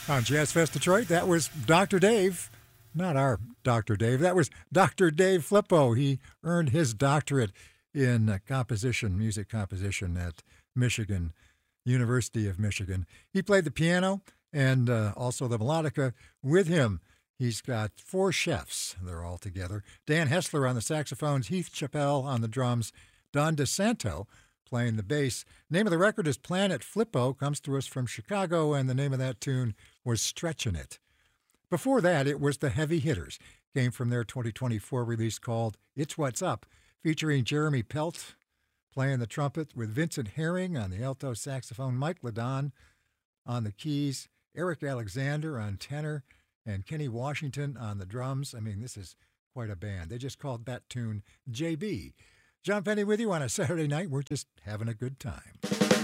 On Jazz Fest Detroit, that was Dr. Dave. Not our Dr. Dave. That was Dr. Dave Flippo. He earned his doctorate in composition, music composition at Michigan, University of Michigan. He played the piano and also the melodica with him. He's got four chefs. They're all together. Dan Hessler on the saxophones, Heath Chappell on the drums, Don DeSanto playing the bass. Name of the record is Planet Flippo, comes to us from Chicago, and the name of that tune was Stretchin' It. Before that, it was The Heavy Hitters. Came from their 2024 release called It's What's Up, featuring Jeremy Pelt playing the trumpet with Vincent Herring on the alto saxophone, Mike Ladon on the keys, Eric Alexander on tenor, and Kenny Washington on the drums. I mean, this is quite a band. They just called that tune JB. John Penny with you on a Saturday night. We're just having a good time.